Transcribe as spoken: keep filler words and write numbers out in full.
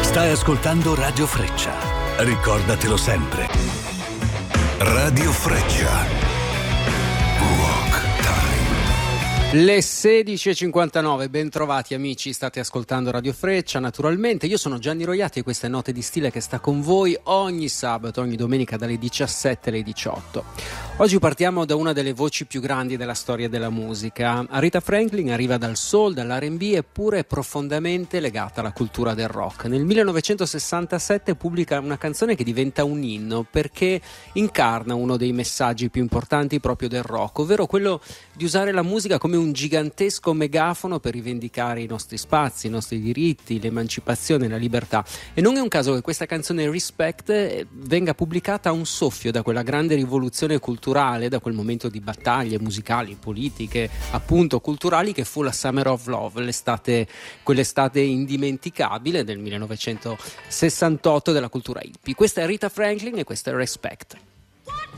Stai ascoltando Radio Freccia. Ricordatelo sempre. Radio Freccia. Le sedici e cinquantanove, ben trovati amici, state ascoltando Radio Freccia, naturalmente. Io sono Gianni Roiati e questa è Notte di Stile che sta con voi ogni sabato, ogni domenica dalle diciassette alle diciotto. Oggi partiamo da una delle voci più grandi della storia della musica. Aretha Franklin arriva dal soul, dall'R and B, eppure è profondamente legata alla cultura del rock. Nel millenovecentosessantasette pubblica una canzone che diventa un inno perché incarna uno dei messaggi più importanti proprio del rock, ovvero quello di usare la musica come un gigantesco megafono per rivendicare i nostri spazi, i nostri diritti, l'emancipazione, la libertà. E non è un caso che questa canzone Respect venga pubblicata a un soffio da quella grande rivoluzione culturale, da quel momento di battaglie musicali, politiche, appunto culturali, che fu la Summer of Love, l'estate, quell'estate indimenticabile del millenovecentosessantotto della cultura hippie. Questa è Aretha Franklin e questa è Respect.